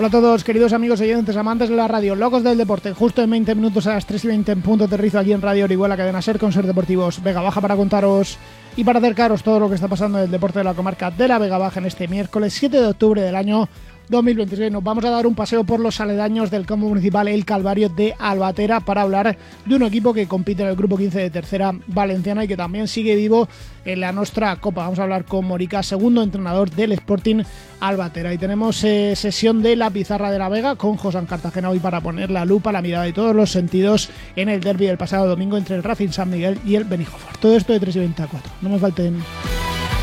Hola a todos, queridos amigos y oyentes, amantes de la radio, locos del deporte. Justo en 20 minutos a las 3:20 en punto aterrizo aquí en Radio Orihuela, cadena SER con Ser Deportivos Vega Baja, para contaros y para acercaros todo lo que está pasando en el deporte de la comarca de la Vega Baja en este miércoles 7 de octubre del año 2026. Nos vamos a dar un paseo por los aledaños del campo municipal El Calvario de Albatera para hablar de un equipo que compite en el grupo 15 de tercera valenciana y que también sigue vivo en la Nostra Copa. Vamos a hablar con Morica, segundo entrenador del Sporting Albatera, y tenemos sesión de la pizarra de la Vega con José Cartagena hoy para poner la lupa, la mirada y todos los sentidos en el derbi del pasado domingo entre el Racing San Miguel y el Benijòfar. Todo esto de 3:24. No me falten.